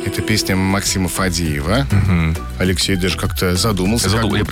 Это песня Максима Фадеева. Алексей даже как-то задумался. Я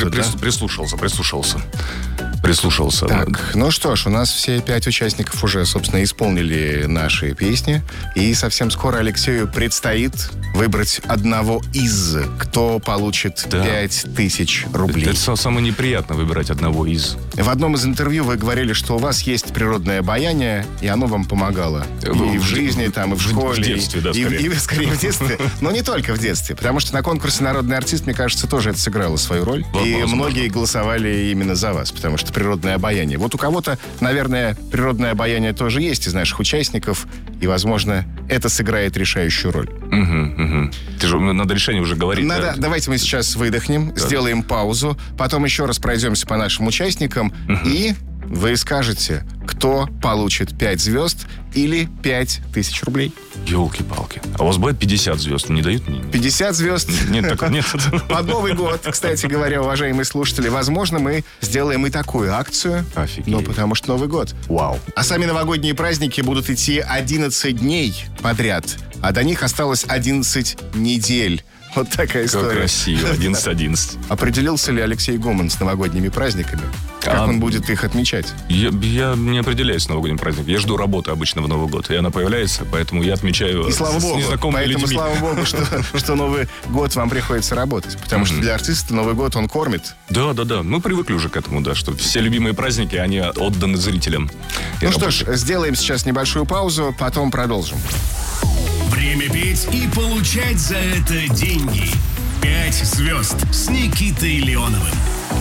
прислушался. Так, ну что ж, у нас все 5 участников уже, собственно, исполнили наши песни. И совсем скоро Алексею предстоит выбрать одного из, кто получит 5000 рублей. Это самое неприятное, выбирать одного из. В одном из интервью вы говорили, что у вас есть природное обаяние, и оно вам помогало. И в жизни, там, и в школе. В детстве, да, скорее. И скорее в детстве. Но не только в детстве. Потому что на конкурсе «Народный артист», мне кажется, тоже это сыграло свою роль. И многие голосовали именно за вас, потому что природное обаяние. Вот у кого-то, наверное, природное обаяние тоже есть из наших участников, и, возможно, это сыграет решающую роль. Ты же, надо решение уже говорить. Да? Давайте мы сейчас выдохнем, сделаем паузу, потом еще раз пройдемся по нашим участникам, и вы скажете, кто получит 5 звезд или 5000 рублей. Ёлки-палки. А у вас бывает 50 звезд? Не дают мне? 50 звезд? Нет, такого нет. Под Новый год, кстати говоря, уважаемые слушатели, возможно, мы сделаем и такую акцию. Офигеть. Ну, потому что Новый год. Вау. А сами новогодние праздники будут идти 11 дней подряд. А до них осталось 11 недель. Вот такая история. Как красиво. 11-11. Определился ли Алексей Гоман с новогодними праздниками? Как он будет их отмечать? Я не определяюсь с новогодним праздником. Я жду работы обычно в Новый год. И она появляется, поэтому я отмечаю и слава с богу, незнакомыми людьми. Слава богу, что Новый год вам приходится работать. Потому что для артиста Новый год он кормит. Да. Мы привыкли уже к этому, да, что все любимые праздники, они отданы зрителям. Ну что ж, сделаем сейчас небольшую паузу, потом продолжим. Время петь и получать за это деньги. 5 звезд с Никитой Леоновым.